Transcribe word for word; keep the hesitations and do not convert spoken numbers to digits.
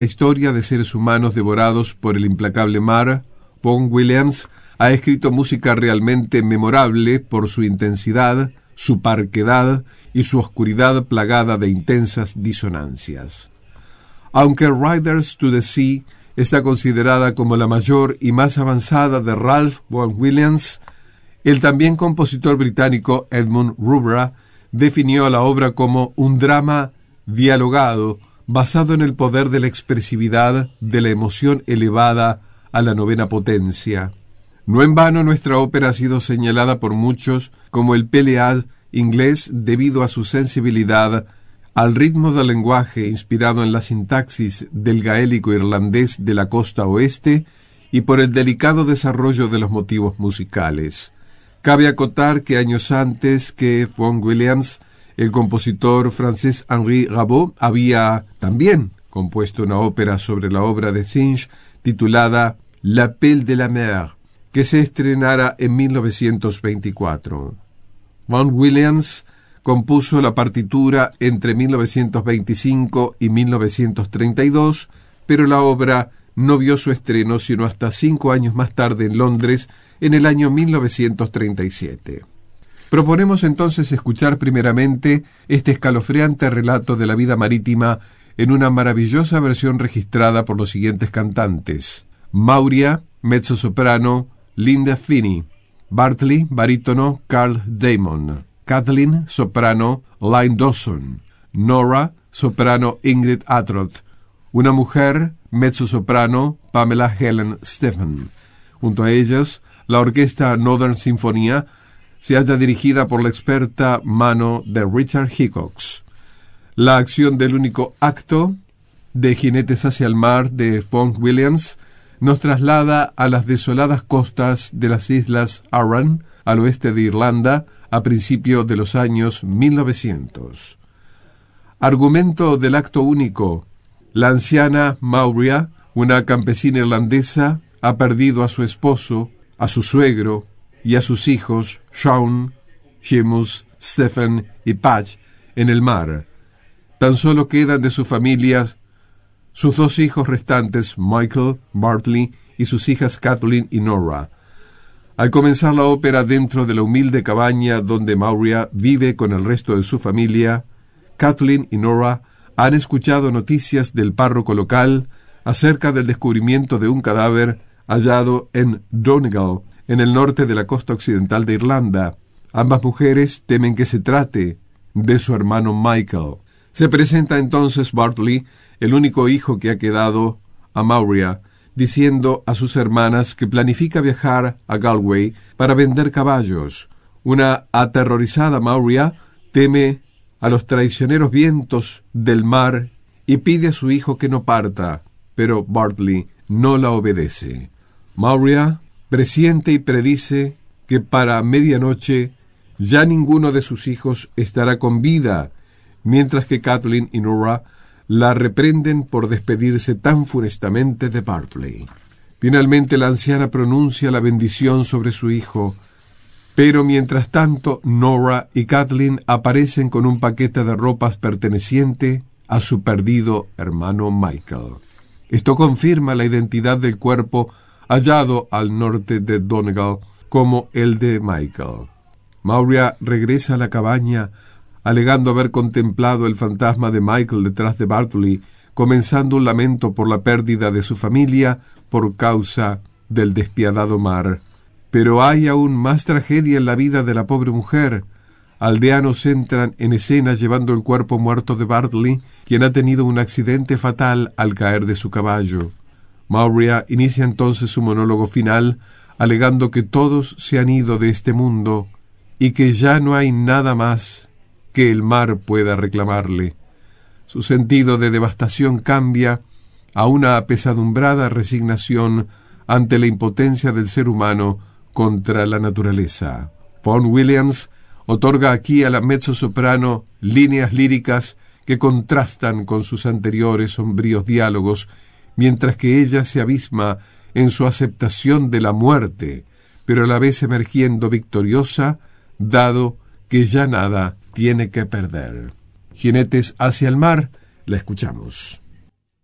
historia de seres humanos devorados por el implacable mar, Vaughan Williams ha escrito música realmente memorable por su intensidad, su parquedad y su oscuridad plagada de intensas disonancias. Aunque Riders to the Sea está considerada como la mayor y más avanzada de Ralph Vaughan Williams, el también compositor británico Edmund Rubra definió la obra como un drama dialogado basado en el poder de la expresividad de la emoción elevada a la novena potencia. No en vano nuestra ópera ha sido señalada por muchos como el Péléade inglés debido a su sensibilidad al ritmo del lenguaje inspirado en la sintaxis del gaélico irlandés de la costa oeste y por el delicado desarrollo de los motivos musicales. Cabe acotar que años antes que Vaughan Williams, el compositor francés Henri Rabaud había también compuesto una ópera sobre la obra de Synge titulada L'Appel de la Mer, que se estrenara en mil novecientos veinticuatro. Vaughan Williams compuso la partitura entre mil novecientos veinticinco y mil novecientos treinta y dos, pero la obra no vio su estreno sino hasta cinco años más tarde en Londres, en el año mil novecientos treinta y siete. Proponemos entonces escuchar primeramente este escalofriante relato de la vida marítima en una maravillosa versión registrada por los siguientes cantantes: Maurice, mezzosoprano, Linda Finney; Bartley, barítono, Carl Damon; Kathleen, soprano, Lynne Dawson; Nora, soprano, Ingrid Atroth; una mujer, mezzosoprano, Pamela Helen Stephen. Junto a ellas, la orquesta Northern Sinfonía se halla dirigida por la experta mano de Richard Hickox. La acción del único acto de Jinetes hacia el mar de Vaughan Williams nos traslada a las desoladas costas de las islas Arran, al oeste de Irlanda, a principios de los años mil novecientos. Argumento del acto único. La anciana Maurice, una campesina irlandesa, ha perdido a su esposo, a su suegro y a sus hijos, Sean, Seamus, Stephen y Patch, en el mar. Tan solo quedan de su familia sus dos hijos restantes, Michael, Bartley, y sus hijas Kathleen y Nora. Al comenzar la ópera dentro de la humilde cabaña donde Maurice vive con el resto de su familia, Kathleen y Nora han escuchado noticias del párroco local acerca del descubrimiento de un cadáver hallado en Donegal, en el norte de la costa occidental de Irlanda. Ambas mujeres temen que se trate de su hermano Michael. Se presenta entonces Bartley, el único hijo que ha quedado, a Maurice, diciendo a sus hermanas que planifica viajar a Galway para vender caballos. Una aterrorizada Maurice teme a los traicioneros vientos del mar y pide a su hijo que no parta, pero Bartley no la obedece. Maurice presiente y predice que para medianoche ya ninguno de sus hijos estará con vida, mientras que Kathleen y Nora la reprenden por despedirse tan funestamente de Bartley. Finalmente la anciana pronuncia la bendición sobre su hijo, pero mientras tanto Nora y Kathleen aparecen con un paquete de ropas perteneciente a su perdido hermano Michael. Esto confirma la identidad del cuerpo hallado al norte de Donegal como el de Michael. Maurice regresa a la cabaña alegando haber contemplado el fantasma de Michael detrás de Bartley, comenzando un lamento por la pérdida de su familia por causa del despiadado mar. Pero hay aún más tragedia en la vida de la pobre mujer. Aldeanos entran en escena llevando el cuerpo muerto de Bartley, quien ha tenido un accidente fatal al caer de su caballo. Maurice inicia entonces su monólogo final, alegando que todos se han ido de este mundo y que ya no hay nada más que el mar pueda reclamarle. Su sentido de devastación cambia a una apesadumbrada resignación ante la impotencia del ser humano contra la naturaleza. Vaughan Williams otorga aquí a la mezzosoprano líneas líricas que contrastan con sus anteriores sombríos diálogos, mientras que ella se abisma en su aceptación de la muerte, pero a la vez emergiendo victoriosa, dado que ya nada tiene que perder. Jinetes hacia el mar, la escuchamos.